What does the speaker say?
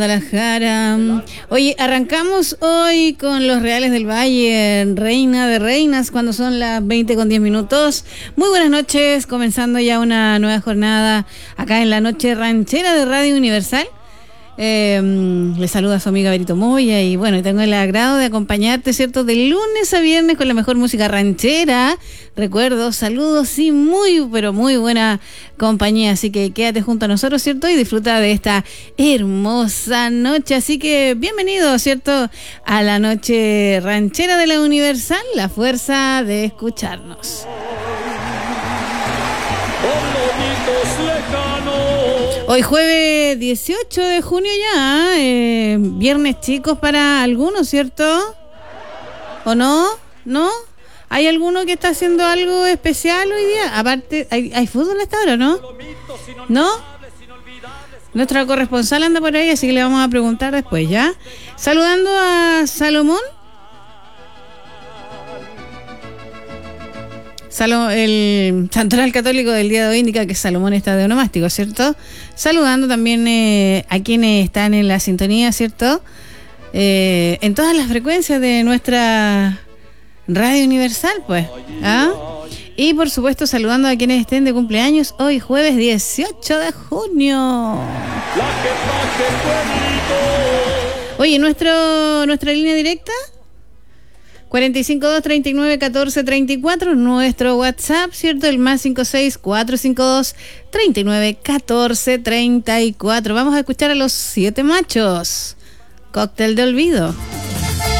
Guadalajara. Oye, arrancamos hoy con los Reales del Valle, Reina de Reinas, cuando son las 20:10. Muy buenas noches, comenzando ya una nueva jornada acá en la noche ranchera de Radio Universal. Le saluda a su amiga Berito Moya y bueno, tengo el agrado de acompañarte, ¿cierto? De lunes a viernes con la mejor música ranchera. Recuerdos, saludos y muy, pero muy buena compañía. Así que quédate junto a nosotros, ¿cierto? Y disfruta de esta hermosa noche. Así que bienvenido, ¿cierto? A la noche ranchera de la Universal, la fuerza de escucharnos. Hoy jueves 18 de junio ya, viernes chicos para algunos, ¿cierto? ¿O no? ¿No? ¿Hay alguno que está haciendo algo especial hoy día? Aparte, ¿hay fútbol hasta ahora, no? ¿No? Nuestra corresponsal anda por ahí, así que le vamos a preguntar después, ¿ya? Saludando a Salomón. El santoral católico del día de hoy indica que Salomón está de onomástico, ¿cierto? Saludando también a quienes están en la sintonía, ¿cierto? En todas las frecuencias de nuestra Radio Universal, pues. ¿Ah? Y por supuesto saludando a quienes estén de cumpleaños hoy jueves 18 de junio. Oye, nuestra línea directa 45-239-1434, nuestro WhatsApp, ¿cierto? El más 56-452-39-1434. Vamos a escuchar a los 7 machos. Cóctel de olvido.